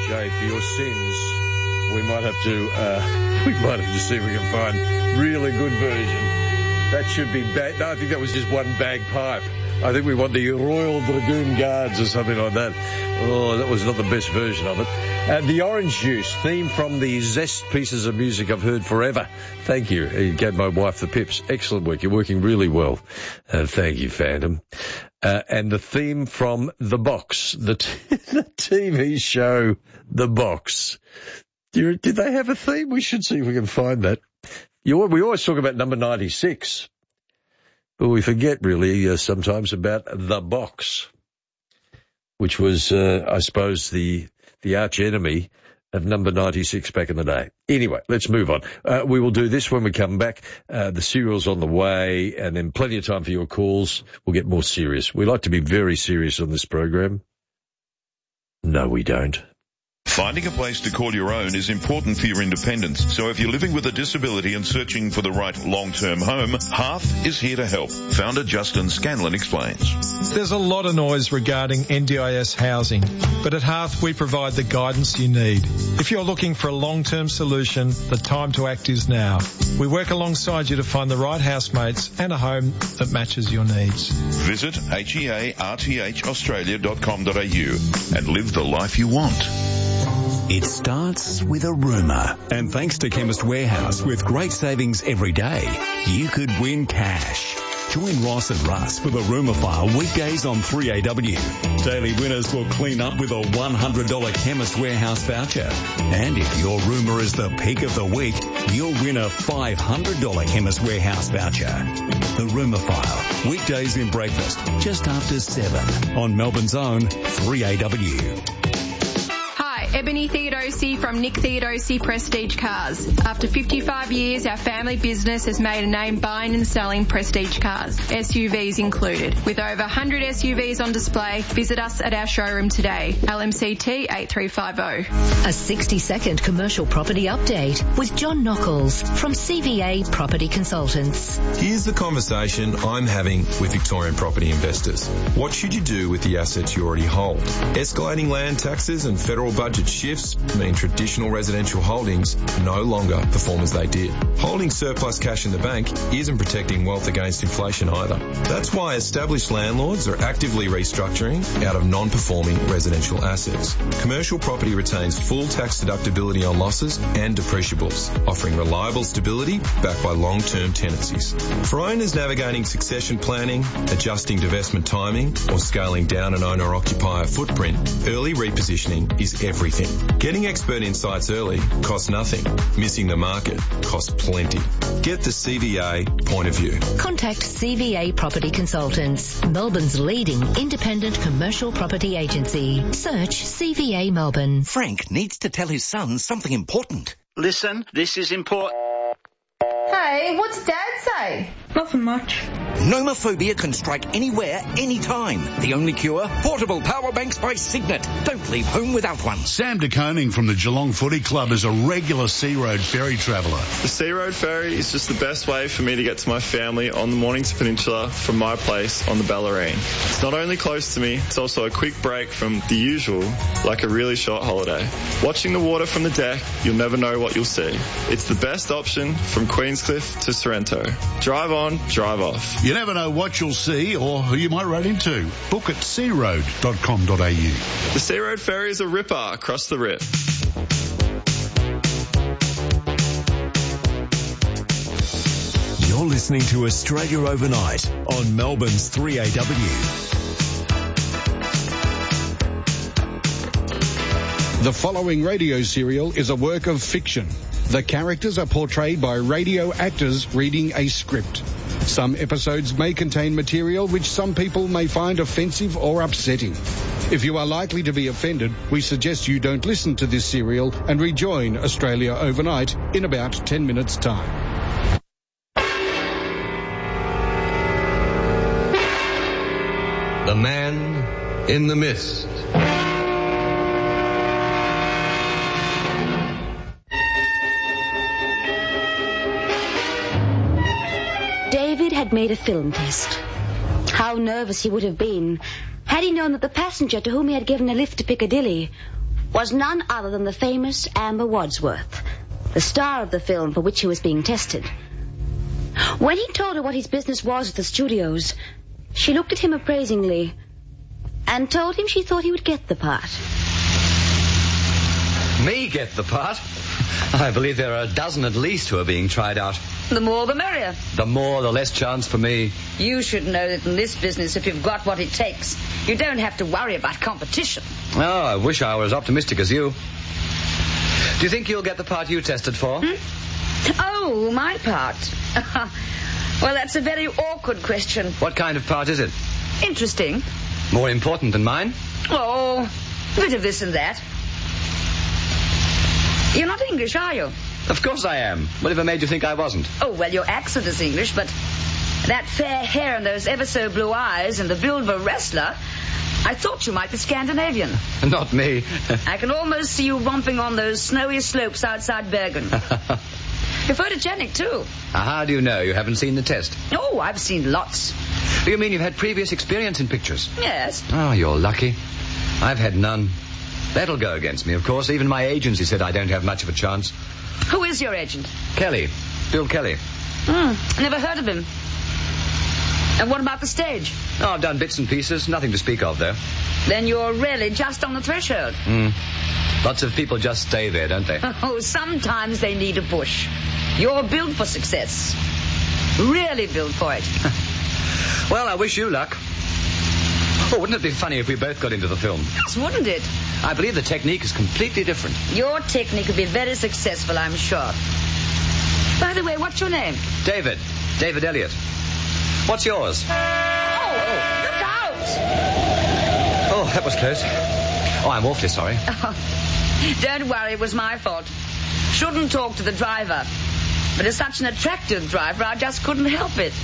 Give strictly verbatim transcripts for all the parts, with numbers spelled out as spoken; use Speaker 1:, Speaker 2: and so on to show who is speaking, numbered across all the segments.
Speaker 1: Jay, for your sins, we might have to, uh, we might have to see if we can find really good version. That should be bag. No, I think that was just one bagpipe. I think we want the Royal Dragoon Guards or something like that. Oh, that was not the best version of it. Uh, the Orange Juice, theme from the Zest pieces of music I've heard forever. Thank you. You gave my wife the pips. Excellent work. You're working really well. Uh, thank you, Phantom. Uh, and the theme from The Box, the, t- the T V show The Box. Do, did they have a theme? We should see if we can find that. You, we always talk about number ninety-six, but we forget really uh, sometimes about The Box, which was, uh, I suppose, the the arch enemy of number ninety-six back in the day. Anyway, let's move on. Uh, we will do this when we come back. Uh, the cereal's on the way, and then plenty of time for your calls. We'll get more serious. We like to be very serious on this program. No, we don't.
Speaker 2: Finding a place to call your own is important for your independence. So if you're living with a disability and searching for the right long-term home, Hearth is here to help. Founder Justin Scanlon explains.
Speaker 3: There's a lot of noise regarding N D I S housing, but at Hearth we provide the guidance you need. If you're looking for a long-term solution, the time to act is now. We work alongside you to find the right housemates and a home that matches your needs.
Speaker 2: Visit H E A R T H australia dot com dot a u and live the life you want.
Speaker 4: It starts with a rumour. And thanks to Chemist Warehouse, with great savings every day, you could win cash. Join Ross and Russ for the Rumour File weekdays on three A W. Daily winners will clean up with a one hundred dollars Chemist Warehouse voucher. And if your rumour is the peak of the week, you'll win a five hundred dollars Chemist Warehouse voucher. The Rumour File, weekdays in breakfast, just after seven on Melbourne's own three A W.
Speaker 5: Ebony Theodosi from Nick Theodosi Prestige Cars. After fifty-five years, our family business has made a name buying and selling prestige cars, S U Vs included. With over one hundred S U Vs on display, visit us at our showroom today, L M C T eight three five zero.
Speaker 6: A sixty-second commercial property update with John Knuckles from C V A Property Consultants.
Speaker 7: Here's the conversation I'm having with Victorian property investors. What should you do with the assets you already hold? Escalating land taxes and federal budget shifts mean traditional residential holdings no longer perform as they did. Holding surplus cash in the bank isn't protecting wealth against inflation either. That's why established landlords are actively restructuring out of non-performing residential assets. Commercial property retains full tax deductibility on losses and depreciables, offering reliable stability backed by long-term tenancies. For owners navigating succession planning, adjusting divestment timing, or scaling down an owner-occupier footprint, early repositioning is everything. Getting expert insights early costs nothing. Missing the market costs plenty. Get the C V A point of view.
Speaker 6: Contact C V A Property Consultants, Melbourne's leading independent commercial property agency. Search C V A Melbourne.
Speaker 8: Frank needs to tell his son something important.
Speaker 9: Listen, this is important.
Speaker 10: Hey, what's Dad say?
Speaker 11: Nothing much.
Speaker 8: Nomophobia can strike anywhere, anytime. The only cure? Portable power banks by Signet. Don't leave home without one.
Speaker 12: Sam de Koning from the Geelong Footy Club is a regular Sea Road ferry traveller.
Speaker 13: The Sea Road ferry is just the best way for me to get to my family on the Mornington Peninsula from my place on the Bellarine. It's not only close to me, it's also a quick break from the usual, like a really short holiday. Watching the water from the deck, you'll never know what you'll see. It's the best option from Queenscliff to Sorrento. Drive on, drive off.
Speaker 12: You never know what you'll see or who you might run into. Book at sea road dot com dot a u.
Speaker 13: The Sea Road ferry is a ripper across the rip.
Speaker 4: You're listening to Australia Overnight on Melbourne's three A W.
Speaker 14: The following radio serial is a work of fiction. The characters are portrayed by radio actors reading a script. Some episodes may contain material which some people may find offensive or upsetting. If you are likely to be offended, we suggest you don't listen to this serial and rejoin Australia Overnight in about ten minutes' time.
Speaker 15: The Man in the Mist.
Speaker 16: David had made a film test. How nervous he would have been had he known that the passenger to whom he had given a lift to Piccadilly was none other than the famous Amber Wadsworth, the star of the film for which he was being tested. When he told her what his business was at the studios, she looked at him appraisingly and told him she thought he would get the part.
Speaker 11: Me get the part? I believe there are a dozen at least who are being tried out.
Speaker 17: The more the merrier.
Speaker 11: The more, the less chance for me.
Speaker 17: You should know that in this business, if you've got what it takes, you don't have to worry about competition.
Speaker 11: Oh, I wish I were as optimistic as you. Do you think you'll get the part you tested for?
Speaker 17: Hmm? Oh, my part. Well, that's a very awkward question.
Speaker 11: What kind of part is it?
Speaker 17: Interesting.
Speaker 11: More important than mine?
Speaker 17: Oh, a bit of this and that. You're not English, are you?
Speaker 11: Of course I am. Whatever made you think I wasn't?
Speaker 17: Oh, well, your accent is English, but that fair hair and those ever so blue eyes and the build of a wrestler, I thought you might be Scandinavian.
Speaker 11: Not me.
Speaker 17: I can almost see you romping on those snowy slopes outside Bergen. You're photogenic, too.
Speaker 11: How do you know? You haven't seen the test?
Speaker 17: Oh, I've seen lots.
Speaker 11: You mean you've had previous experience in pictures?
Speaker 17: Yes.
Speaker 11: Oh, you're lucky. I've had none. That'll go against me, of course. Even my agency said I don't have much of a chance.
Speaker 17: Who is your agent?
Speaker 11: Kelly. Bill Kelly.
Speaker 17: Hmm, never heard of him. And what about the stage?
Speaker 11: Oh, I've done bits and pieces. Nothing to speak of, though.
Speaker 17: Then you're really just on the threshold.
Speaker 11: Hmm. Lots of people just stay there, don't they?
Speaker 17: Oh, sometimes they need a push. You're built for success. Really built for it.
Speaker 11: Well, I wish you luck. Oh, wouldn't it be funny if we both got into the film?
Speaker 17: Yes, wouldn't it?
Speaker 11: I believe the technique is completely different.
Speaker 17: Your technique would be very successful, I'm sure. By the way, what's your name?
Speaker 11: David. David Elliott. What's yours?
Speaker 17: Oh, look out!
Speaker 11: Oh, that was close. Oh, I'm awfully sorry.
Speaker 17: Oh, don't worry, it was my fault. Shouldn't talk to the driver. But as such an attractive driver, I just couldn't help it.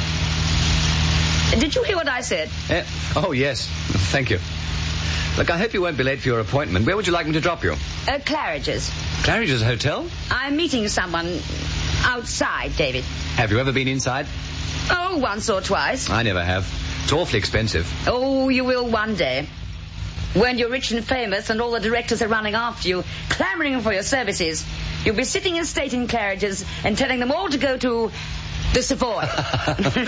Speaker 17: Did you hear what I said?
Speaker 11: Eh? Oh, yes. Thank you. Look, I hope you won't be late for your appointment. Where would you like me to drop you?
Speaker 17: Uh, Claridge's.
Speaker 11: Claridge's Hotel?
Speaker 17: I'm meeting someone outside, David.
Speaker 11: Have you ever been inside?
Speaker 17: Oh, once or twice.
Speaker 11: I never have. It's awfully expensive.
Speaker 17: Oh, you will one day. When you're rich and famous and all the directors are running after you, clamouring for your services, you'll be sitting in state in Claridge's and telling them all to go to the Savoy.